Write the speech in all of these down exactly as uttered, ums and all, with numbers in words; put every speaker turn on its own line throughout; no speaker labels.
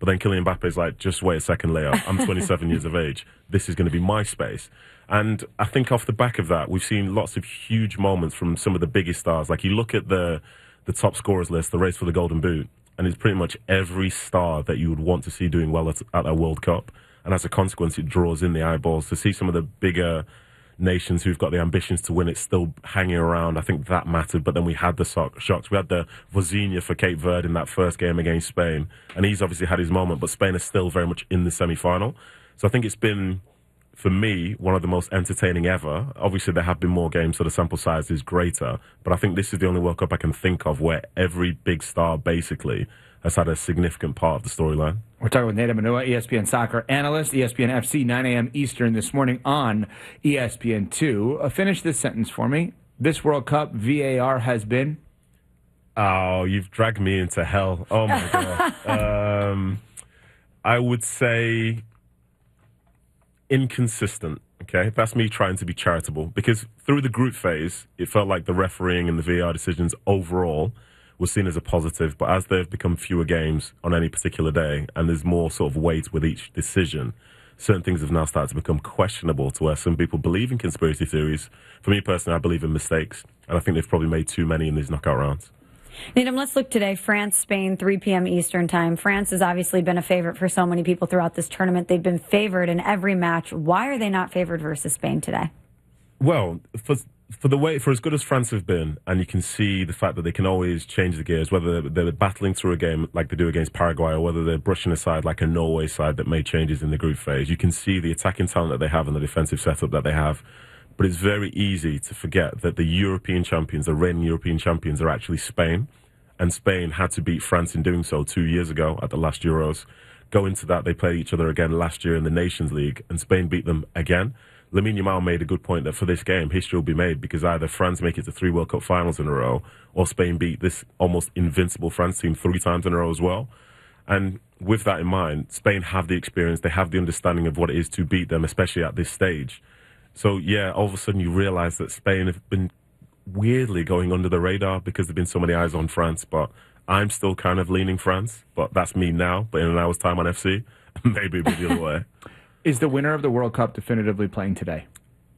then Kylian Mbappe's like, just wait a second, Leo. I'm twenty-seven years of age. This is going to be my space. And I think off the back of that, we've seen lots of huge moments from some of the biggest stars. Like you look at the the top scorers list, the race for the Golden Boot, and it's pretty much every star that you would want to see doing well at, at a World Cup. And as a consequence, it draws in the eyeballs. To see some of the bigger nations who've got the ambitions to win it still hanging around, I think that mattered. But then we had the so- shocks. We had the Vozinha for Cape Verde in that first game against Spain. And he's obviously had his moment, but Spain is still very much in the semi-final. So I think it's been, for me, one of the most entertaining ever. Obviously, there have been more games, so the sample size is greater. But I think this is the only World Cup I can think of where every big star, basically, has had a significant part of the storyline.
We're talking with Nate Manoa, E S P N soccer analyst, E S P N F C, nine a.m. Eastern this morning on E S P N two. Uh, finish this sentence for me. This World Cup, V A R has been...
Oh, you've dragged me into hell. Oh, my God. um, I would say inconsistent, okay? That's me trying to be charitable. Because through the group phase, it felt like the refereeing and the V A R decisions overall was seen as a positive, but as there have become fewer games on any particular day and there's more sort of weight with each decision, certain things have now started to become questionable to where some people believe in conspiracy theories. For me personally, I believe in mistakes, and I think they've probably made too many in these knockout rounds.
Needham, let's look today. France, Spain, three p.m. Eastern time. France has obviously been a favorite for so many people throughout this tournament. They've been favored in every match. Why are they not favored versus Spain today?
Well, for for the way, for as good as France have been, and you can see the fact that they can always change the gears, whether they're, they're battling through a game like they do against Paraguay, or whether they're brushing aside like a Norway side that made changes in the group phase. You can see the attacking talent that they have and the defensive setup that they have. But it's very easy to forget that the European champions, the reigning European champions, are actually Spain. And Spain had to beat France in doing so two years ago at the last Euros. Go into that, they played each other again last year in the Nations League, and Spain beat them again. Lamine Yamal made a good point that for this game, history will be made because either France make it to three World Cup finals in a row, or Spain beat this almost invincible France team three times in a row as well. And with that in mind, Spain have the experience, they have the understanding of what it is to beat them, especially at this stage. So, yeah, all of a sudden you realise that Spain have been weirdly going under the radar because there have been so many eyes on France, but I'm still kind of leaning France, but that's me now. But in an hour's time on F C, maybe it'll be the other way.
Is the winner of the World Cup definitively playing today?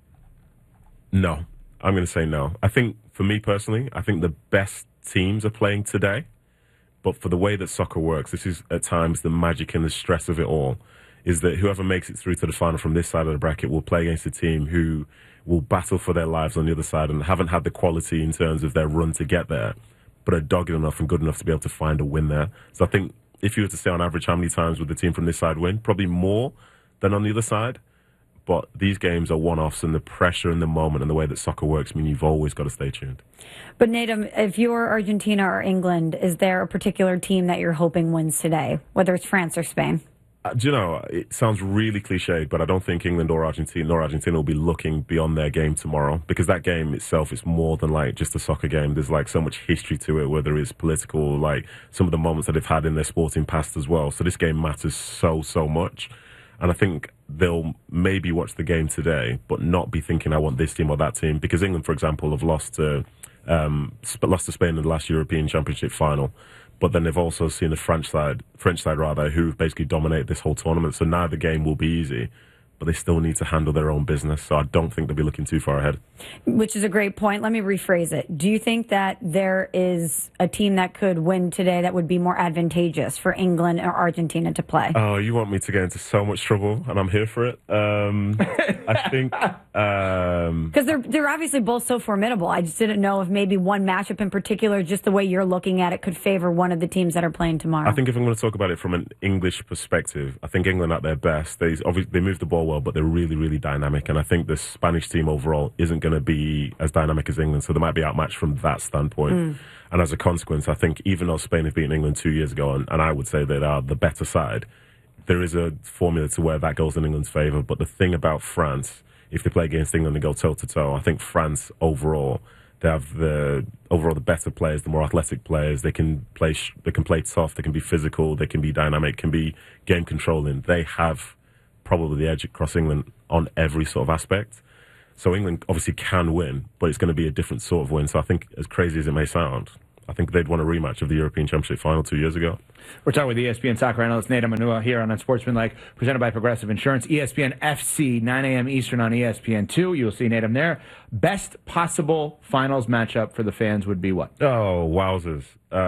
No. I'm going to say no. I think, for me personally, I think the best teams are playing today. But for the way that soccer works, this is at times the magic and the stress of it all, is that whoever makes it through to the final from this side of the bracket will play against a team who will battle for their lives on the other side and haven't had the quality in terms of their run to get there, but are dogged enough and good enough to be able to find a win there. So I think if you were to say on average how many times would the team from this side win, probably more than on the other side. But these games are one-offs, and the pressure in the moment and the way that soccer works mean you've always got to stay tuned.
But, Natum, if you're Argentina or England, is there a particular team that you're hoping wins today, whether it's France or Spain?
Uh, do you know, it sounds really cliched, but I don't think England or Argentina or Argentina will be looking beyond their game tomorrow, because that game itself is more than like just a soccer game. There's like so much history to it, whether it's political, like some of the moments that they've had in their sporting past as well. So this game matters so, so much. And I think they'll maybe watch the game today, but not be thinking, I want this team or that team. Because England, for example, have lost to, um, lost to Spain in the last European Championship final. But then they've also seen the French side, French side rather, who've basically dominated this whole tournament. So now the game will be easy, but they still need to handle their own business. So I don't think they'll be looking too far ahead.
Which is a great point. Let me rephrase it. Do you think that there is a team that could win today that would be more advantageous for England or Argentina to play?
Oh, you want me to get into so much trouble, and I'm here for it. Um, I think... Because um,
they're, they're obviously both so formidable. I just didn't know if maybe one matchup in particular, just the way you're looking at it, could favor one of the teams that are playing tomorrow.
I think if I'm going to talk about it from an English perspective, I think England at their best, they obviously they move the ball well, but they're really, really dynamic. And I think the Spanish team overall isn't going to be as dynamic as England, so they might be outmatched from that standpoint. Mm. And as a consequence, I think even though Spain have beaten England two years ago, and, and I would say they are the better side, there is a formula to where that goes in England's favour. But the thing about France, if they play against England and go toe-to-toe, I think France overall, they have the overall the better players, the more athletic players. They can play, sh- they can play tough, they can be physical, they can be dynamic, can be game controlling. They have probably the edge across England on every sort of aspect. So England obviously can win, but it's going to be a different sort of win. So I think, as crazy as it may sound, I think they'd won a rematch of the European Championship final two years ago.
We're talking with E S P N soccer analyst Nate Manua here on Unsportsmanlike, presented by Progressive Insurance. E S P N F C, nine a.m. Eastern on E S P N two. You'll see Nate there. Best possible finals matchup for the fans would be what?
Oh, wowzers.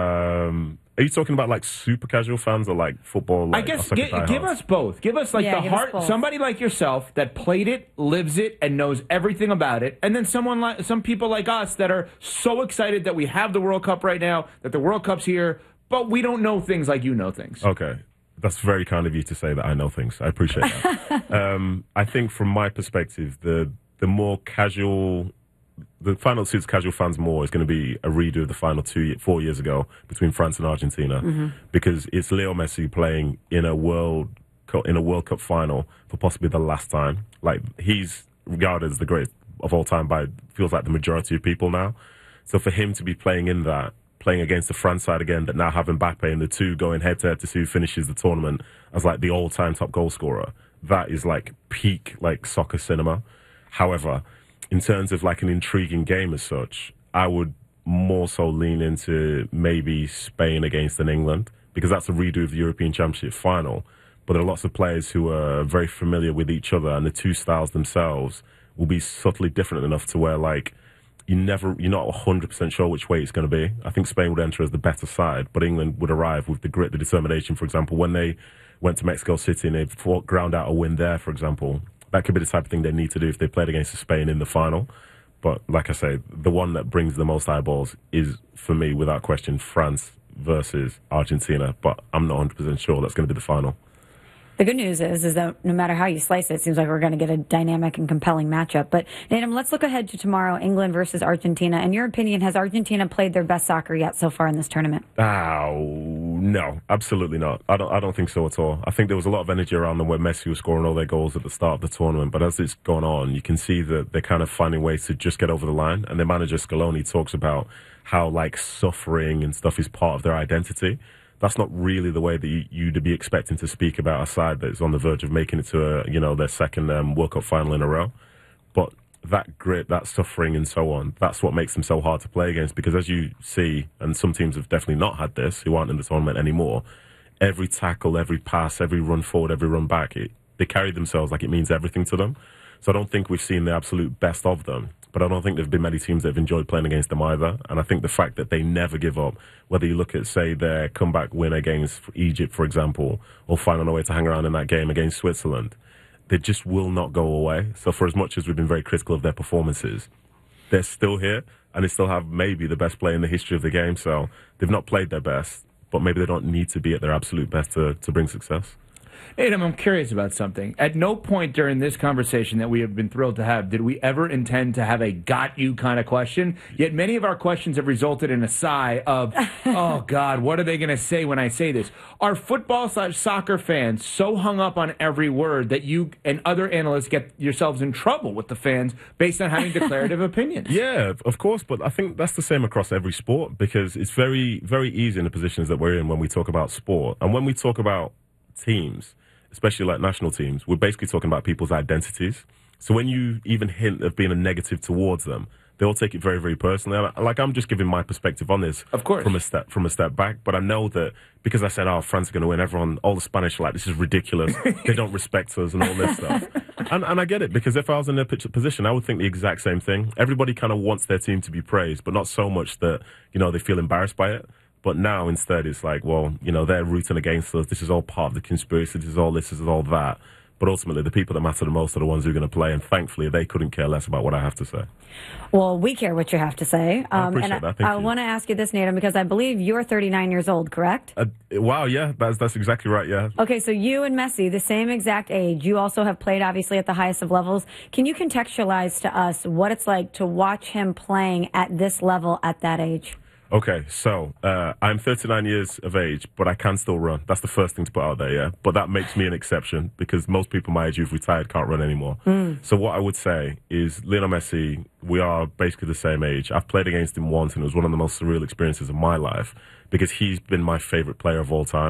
Um, are you talking about like super casual fans or like football? Like,
I guess gi- give us both. Give us like
Yeah,
the
give us
heart.
both.
Somebody like yourself that played it, lives it, and knows everything about it, and then someone like some people like us that are so excited that we have the World Cup right now, that the World Cup's here, but we don't know things like you know things.
Okay. That's very kind of you to say that I know things. I appreciate that. um, I think from my perspective, the the more casual, the final suits casual fans more is going to be a redo of the final two, four years ago between France and Argentina, mm-hmm. because it's Leo Messi playing in a World Cup, in a World Cup final for possibly the last time. Like, he's regarded as the greatest of all time by, feels like, the majority of people now. So for him to be playing in that, playing against the France side again, that now have Mbappe and the two going head to head to see who finishes the tournament as like the all-time top goal scorer, that is like peak like soccer cinema. However, in terms of like an intriguing game as such, I would more so lean into maybe Spain against an England, because that's a redo of the European Championship final. But there are lots of players who are very familiar with each other, and the two styles themselves will be subtly different enough to where like you never, you're not one hundred percent sure which way it's going to be. I think Spain would enter as the better side, but England would arrive with the grit, the determination. For example, when they went to Mexico City and they fought, ground out a win there, for example, that could be the type of thing they need to do if they played against Spain in the final. But like I say, the one that brings the most eyeballs is, for me, without question, France versus Argentina. But I'm not one hundred percent sure that's going to be the final.
The good news is, is that no matter how you slice it, it seems like we're going to get a dynamic and compelling matchup. But, Nadim, let's look ahead to tomorrow, England versus Argentina. In your opinion, has Argentina played their best soccer yet so far in this tournament?
Oh, no, absolutely not. I don't I don't think so at all. I think there was a lot of energy around them where Messi was scoring all their goals at the start of the tournament. But as it's gone on, you can see that they're kind of finding ways to just get over the line. And their manager, Scaloni, talks about how, like, suffering and stuff is part of their identity. That's not really the way that you, you'd be expecting to speak about a side that's on the verge of making it to a, you know, their second um, World Cup final in a row. But that grit, that suffering and so on, that's what makes them so hard to play against. Because as you see, and some teams have definitely not had this, who aren't in the tournament anymore, every tackle, every pass, every run forward, every run back, it, they carry themselves like it means everything to them. So I don't think we've seen the absolute best of them. But I don't think there have been many teams that have enjoyed playing against them either. And I think the fact that they never give up, whether you look at, say, their comeback win against Egypt, for example, or finding a way to hang around in that game against Switzerland, they just will not go away. So for as much as we've been very critical of their performances, they're still here, and they still have maybe the best player in the history of the game. So they've not played their best, but maybe they don't need to be at their absolute best to, to bring success.
Adam, I'm curious about something. At no point during this conversation that we have been thrilled to have did we ever intend to have a got you kind of question. Yet many of our questions have resulted in a sigh of, oh, God, what are they going to say when I say this? Are football slash soccer fans so hung up on every word that you and other analysts get yourselves in trouble with the fans based on having declarative opinions?
Yeah, of course. But I think that's the same across every sport, because it's very, very easy in the positions that we're in when we talk about sport. And when we talk about teams, especially like national teams, we're basically talking about people's identities. So when you even hint of being a negative towards them, they'll take it very, very personally. Like, I'm just giving my perspective on this,
of course,
from a step from a step back. But I know that because I said, "Oh, France are going to win," everyone, all the Spanish are like, "This is ridiculous. They don't respect us," and all this stuff. And, and I get it, because if I was in their position, I would think the exact same thing. Everybody kind of wants their team to be praised, but not so much that, you know, they feel embarrassed by it. But now, instead, it's like, well, you know, they're rooting against us. This is all part of the conspiracy. This is all this, this is all that. But ultimately, the people that matter the most are the ones who are going to play. And thankfully, they couldn't care less about what I have to say.
Well, we care what you have to say.
I appreciate
and
that.
I,
Thank
I
you.
want to ask you this, Nadim, because I believe you're thirty-nine years old, correct?
Uh, wow, yeah, that's, that's exactly right, yeah.
Okay, so you and Messi, the same exact age. You also have played, obviously, at the highest of levels. Can you contextualize to us what it's like to watch him playing at this level at that age?
Okay, so uh, I'm thirty-nine years of age, but I can still run. That's the first thing to put out there, yeah? But that makes me an exception, because most people my age who've retired can't run anymore. Mm. So what I would say is, Lionel Messi, we are basically the same age. I've played against him once, and it was one of the most surreal experiences of my life, because he's been my favourite player of all time.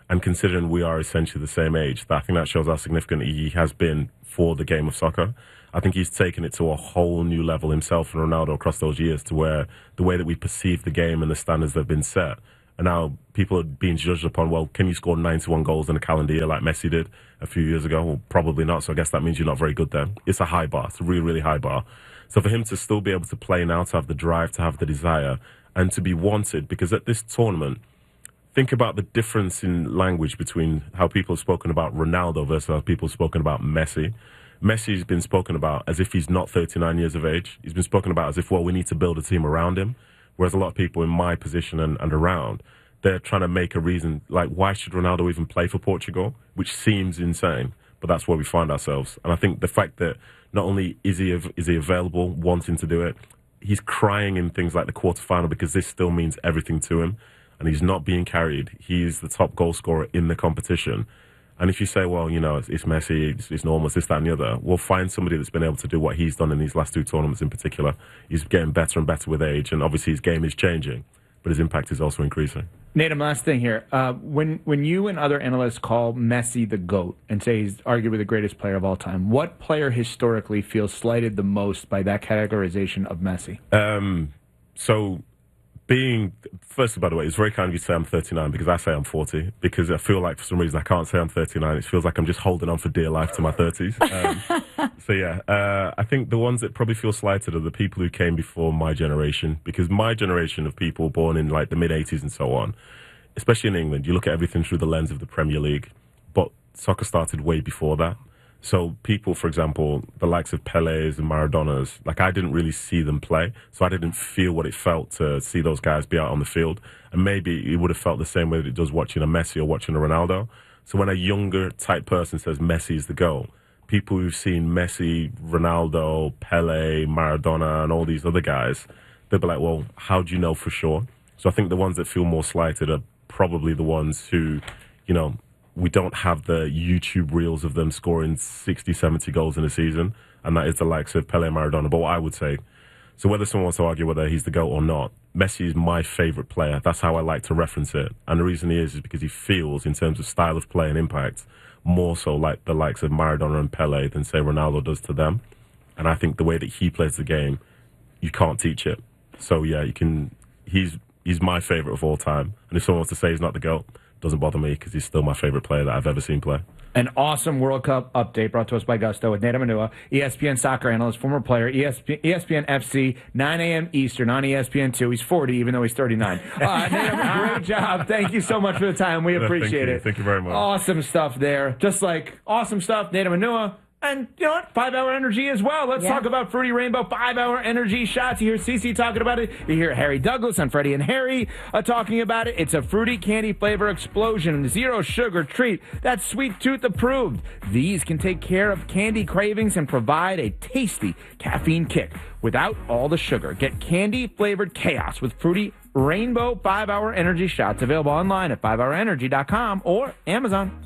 And considering we are essentially the same age, I think that shows how significant he has been for the game of soccer. I think he's taken it to a whole new level himself and Ronaldo across those years, to where the way that we perceive the game and the standards that have been set. And now people are being judged upon, well, can you score ninety-one goals in a calendar year like Messi did a few years ago? Well, probably not. So I guess that means you're not very good then. It's a high bar. It's a really, really high bar. So for him to still be able to play now, to have the drive, to have the desire, and to be wanted, because at this tournament, think about the difference in language between how people have spoken about Ronaldo versus how people have spoken about Messi. Messi's been spoken about as if he's not thirty-nine years of age. He's been spoken about as if, well, we need to build a team around him. Whereas a lot of people in my position and, and around, they're trying to make a reason, like, why should Ronaldo even play for Portugal? Which seems insane, but that's where we find ourselves. And I think the fact that not only is he, is he available, wanting to do it, he's crying in things like the quarterfinal because this still means everything to him. And he's not being carried. He is the top goal scorer in the competition. And if you say, well, you know, it's, it's Messi, it's, it's normal, it's this, that, and the other, we'll find somebody that's been able to do what he's done in these last two tournaments in particular. He's getting better and better with age, and obviously his game is changing, but his impact is also increasing.
Natum, last thing here. Uh, when when you and other analysts call Messi the GOAT and say he's arguably the greatest player of all time, what player historically feels slighted the most by that categorization of Messi?
Um, so... Being, firstly, by the way, it's very kind of you to say I'm thirty-nine, because I say I'm forty, because I feel like for some reason I can't say I'm thirty-nine. It feels like I'm just holding on for dear life to my thirties. Um, so yeah, uh, I think the ones that probably feel slighted are the people who came before my generation, because my generation of people born in like the mid eighties and so on, especially in England, you look at everything through the lens of the Premier League, but soccer started way before that. So people, for example, the likes of Pele's and Maradona's, like I didn't really see them play, so I didn't feel what it felt to see those guys be out on the field. And maybe it would have felt the same way that it does watching a Messi or watching a Ronaldo. So when a younger type person says Messi is the GOAT, people who've seen Messi, Ronaldo, Pele, Maradona, and all these other guys, they'll be like, well, how do you know for sure? So I think the ones that feel more slighted are probably the ones who, you know, we don't have the YouTube reels of them scoring sixty, seventy goals in a season, and that is the likes of Pele and Maradona. But what I would say, so whether someone wants to argue whether he's the GOAT or not, Messi is my favourite player. That's how I like to reference it. And the reason he is is because he feels, in terms of style of play and impact, more so like the likes of Maradona and Pele than, say, Ronaldo does to them. And I think the way that he plays the game, you can't teach it. So, yeah, you can. He's he's my favourite of all time. And if someone wants to say he's not the GOAT, doesn't bother me, because he's still my favourite player that I've ever seen play.
An awesome World Cup update brought to us by Gusto with Natum Anua, E S P N soccer analyst, former player, E S P N, E S P N F C, nine a.m. Eastern on E S P N two. He's forty, even though he's thirty-nine. Uh, Natum, great job. Thank you so much for the time. We appreciate
Thank you.
it.
Thank you very much.
Awesome stuff there. Just like awesome stuff, Natum Anua. And you know what? Five Hour Energy as well. Let's yeah. talk about Fruity Rainbow Five Hour Energy shots. You hear Cece talking about it. You hear Harry Douglas on Freddie and Harry uh, talking about it. It's a fruity candy flavor explosion. Zero sugar treat. That's Sweet Tooth approved. These can take care of candy cravings and provide a tasty caffeine kick without all the sugar. Get candy flavored chaos with Fruity Rainbow Five Hour Energy shots. Available online at five hour energy dot com or Amazon.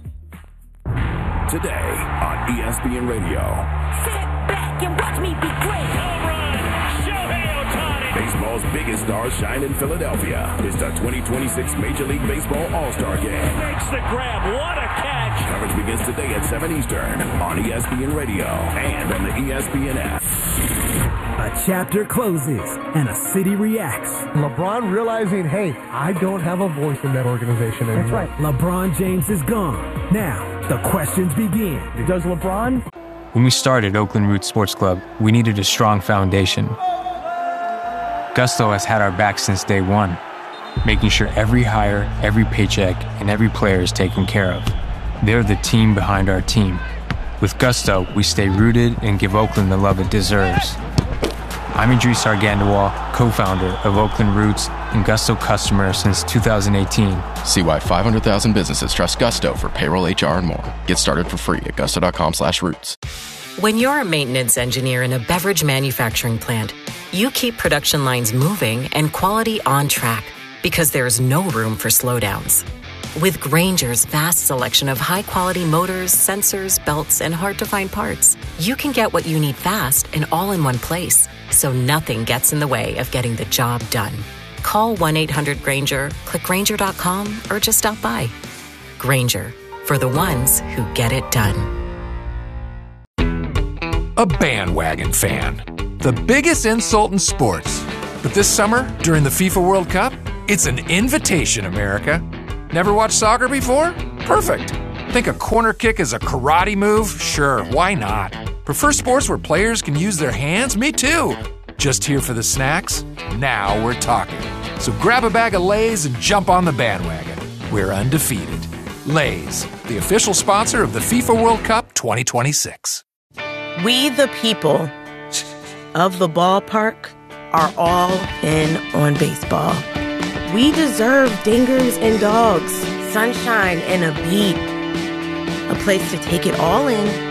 Today on E S P N Radio.
Sit back and watch me be great. Home run, Shohei Ohtani.
Baseball's biggest stars shine in Philadelphia. It's the twenty twenty-six Major League Baseball All-Star Game.
Makes the grab. What a catch.
Coverage begins today at seven Eastern on E S P N Radio and on the E S P N app.
A chapter closes and a city reacts.
LeBron realizing, hey, I don't have a voice in that organization anymore.
That's right. LeBron James is gone. Now, the questions begin.
Does LeBron?
When we started Oakland Roots Sports Club, we needed a strong foundation. Gusto has had our back since day one, making sure every hire, every paycheck, and every player is taken care of. They're the team behind our team. With Gusto, we stay rooted and give Oakland the love it deserves. I'm Idris Argandawal, co-founder of Oakland Roots and Gusto customer since two thousand eighteen.
See why five hundred thousand businesses trust Gusto for payroll, H R, and more. Get started for free at gusto.com slash roots.
When you're a maintenance engineer in a beverage manufacturing plant, you keep production lines moving and quality on track because there's no room for slowdowns. With Grainger's vast selection of high-quality motors, sensors, belts, and hard-to-find parts, you can get what you need fast and all in one place, so nothing gets in the way of getting the job done. Call one eight hundred Grainger, click Grainger dot com, or just stop by. Grainger, for the ones who get it done.
A bandwagon fan. The biggest insult in sports. But this summer, during the FIFA World Cup, it's an invitation, America. Never watched soccer before? Perfect. Think a corner kick is a karate move? Sure, why not? Prefer sports where players can use their hands? Me too. Just here for the snacks? Now we're talking. So grab a bag of Lay's and jump on the bandwagon. We're undefeated. Lay's, the official sponsor of the FIFA World Cup twenty twenty-six.
We the people of the ballpark are all in on baseball. We deserve dingers and dogs, sunshine and a beat. A place to take it all in